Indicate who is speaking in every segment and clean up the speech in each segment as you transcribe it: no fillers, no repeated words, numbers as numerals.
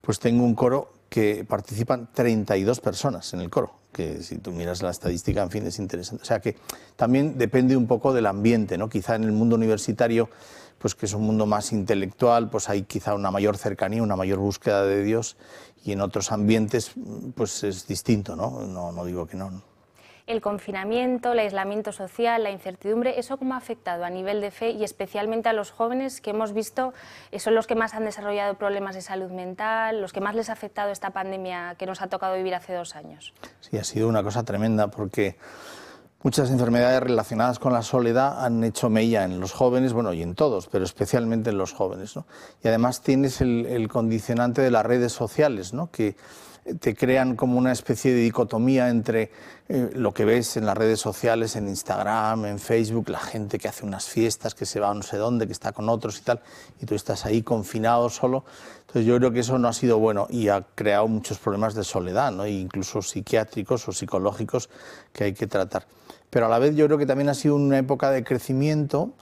Speaker 1: Pues tengo un coro que participan 32 personas en el coro, que si tú miras la estadística, en fin, es interesante. O sea que también depende un poco del ambiente, ¿no? Quizá en el mundo universitario, pues que es un mundo más intelectual, pues hay quizá una mayor cercanía, una mayor búsqueda de Dios, y en otros ambientes, pues es distinto, ¿no? No digo que no.
Speaker 2: El confinamiento, el aislamiento social, la incertidumbre, ¿eso cómo ha afectado a nivel de fe y especialmente a los jóvenes que hemos visto son los que más han desarrollado problemas de salud mental, los que más les ha afectado esta pandemia que nos ha tocado vivir hace 2 años?
Speaker 1: Sí, ha sido una cosa tremenda porque muchas enfermedades relacionadas con la soledad han hecho mella en los jóvenes, bueno, y en todos, pero especialmente en los jóvenes, ¿no? Y además tienes el condicionante de las redes sociales, ¿no? Que te crean como una especie de dicotomía entre lo que ves en las redes sociales, en Instagram, en Facebook, la gente que hace unas fiestas, que se va a no sé dónde, que está con otros y tal, y tú estás ahí confinado solo. Entonces yo creo que eso no ha sido bueno y ha creado muchos problemas de soledad, ¿no? Incluso psiquiátricos o psicológicos que hay que tratar. Pero a la vez yo creo que también ha sido una época de crecimiento,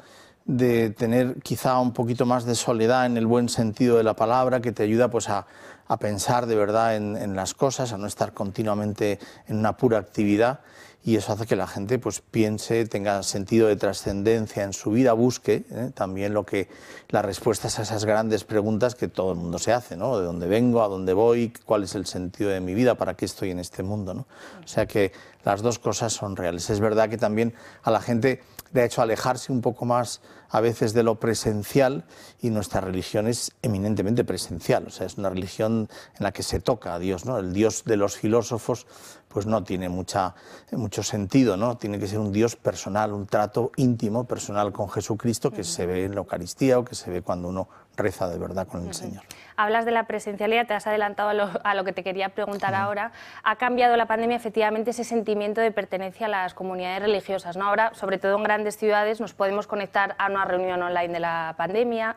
Speaker 1: de tener quizá un poquito más de soledad en el buen sentido de la palabra, que te ayuda pues a pensar de verdad en las cosas, a no estar continuamente en una pura actividad, y eso hace que la gente pues piense, tenga sentido de trascendencia en su vida, busque también las respuestas a esas grandes preguntas que todo el mundo se hace, ¿no? De dónde vengo, a dónde voy, cuál es el sentido de mi vida, para qué estoy en este mundo, ¿no? O sea que las dos cosas son reales. Es verdad que también a la gente le ha hecho alejarse un poco más a veces de lo presencial, y nuestra religión es eminentemente presencial, o sea, es una religión en la que se toca a Dios, ¿no? El Dios de los filósofos pues no tiene mucho sentido, ¿no? Tiene que ser un Dios personal, un trato íntimo, personal con Jesucristo, que se ve en la Eucaristía o que se ve cuando uno reza de verdad con el Señor.
Speaker 2: Hablas de la presencialidad, te has adelantado a lo que te quería preguntar ahora. ¿Ha cambiado la pandemia efectivamente ese sentimiento de pertenencia a las comunidades religiosas, ¿no? Ahora, sobre todo en grandes ciudades, nos podemos conectar a una reunión online de la pandemia,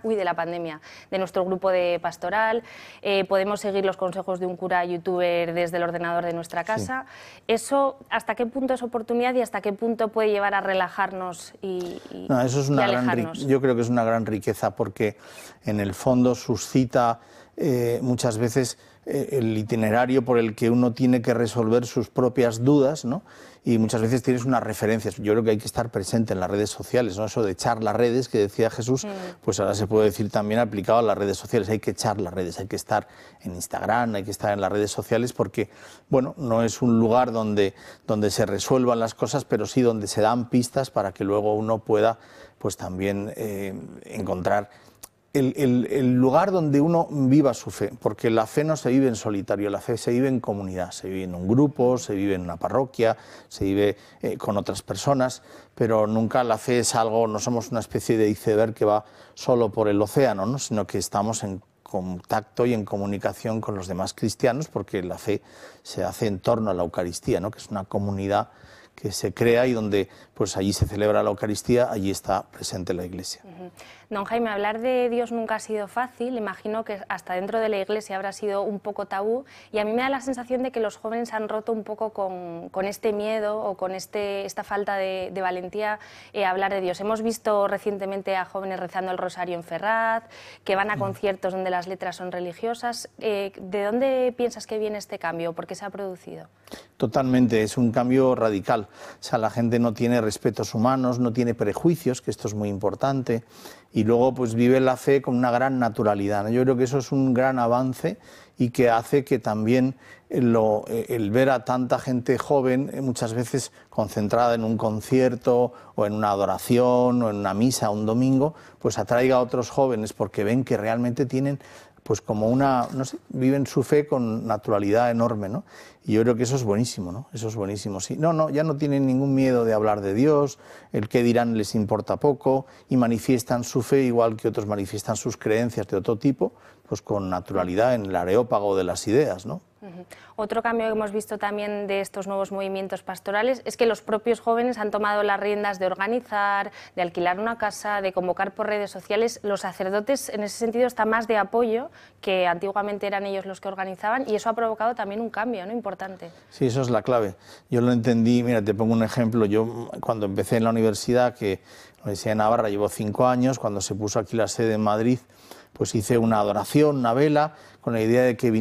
Speaker 2: de nuestro grupo de pastoral, podemos seguir los consejos de un cura youtuber desde el ordenador de nuestra casa. Sí. ¿Eso hasta qué punto es oportunidad y hasta qué punto puede llevar a relajarnos
Speaker 1: No, eso es una yo creo que es una gran riqueza, porque en el fondo suscita muchas veces el itinerario por el que uno tiene que resolver sus propias dudas, ¿no? Y muchas veces tienes unas referencias. Yo creo que hay que estar presente en las redes sociales, ¿no? Eso de echar las redes que decía Jesús, pues ahora se puede decir también aplicado a las redes sociales. Hay que echar las redes, hay que estar en Instagram, hay que estar en las redes sociales, porque, bueno, no es un lugar donde se resuelvan las cosas, pero sí donde se dan pistas para que luego uno pueda, pues también encontrar el lugar donde uno viva su fe, porque la fe no se vive en solitario, la fe se vive en comunidad, se vive en un grupo, se vive en una parroquia, se vive con otras personas, pero nunca la fe es algo, no somos una especie de iceberg que va solo por el océano, ¿no? Sino que estamos en contacto y en comunicación con los demás cristianos, porque la fe se hace en torno a la Eucaristía, ¿no? Que es una comunidad que se crea y donde pues allí se celebra la Eucaristía, allí está presente la Iglesia.
Speaker 2: Don Jaime, hablar de Dios nunca ha sido fácil, imagino que hasta dentro de la Iglesia habrá sido un poco tabú, y a mí me da la sensación de que los jóvenes han roto un poco con este miedo o con esta falta de valentía a hablar de Dios. Hemos visto recientemente a jóvenes rezando el rosario en Ferraz, que van a conciertos donde las letras son religiosas. ¿De dónde piensas que viene este cambio? ¿Por qué se ha producido?
Speaker 1: Totalmente, es un cambio radical. O sea, la gente no tiene respetos humanos, no tiene prejuicios, que esto es muy importante, y luego pues vive la fe con una gran naturalidad, ¿no? Yo creo que eso es un gran avance y que hace que también el ver a tanta gente joven, muchas veces concentrada en un concierto o en una adoración o en una misa un domingo, pues atraiga a otros jóvenes, porque ven que realmente tienen pues como no sé, viven su fe con naturalidad enorme, ¿no? Y yo creo que eso es buenísimo, ¿no? Eso es buenísimo, sí. Ya no tienen ningún miedo de hablar de Dios, el qué dirán les importa poco, y manifiestan su fe igual que otros manifiestan sus creencias de otro tipo, pues con naturalidad en el areópago de las ideas, ¿no?
Speaker 2: Otro cambio que hemos visto también de estos nuevos movimientos pastorales es que los propios jóvenes han tomado las riendas de organizar, de alquilar una casa, de convocar por redes sociales. Los sacerdotes en ese sentido están más de apoyo, que antiguamente eran ellos los que organizaban, y eso ha provocado también un cambio, ¿no? Importante.
Speaker 1: Sí, eso es la clave. Yo lo entendí, mira, te pongo un ejemplo. Yo cuando empecé en la universidad, que la Universidad de Navarra llevo 5 años, cuando se puso aquí la sede en Madrid, pues hice una adoración, una vela, con la idea de que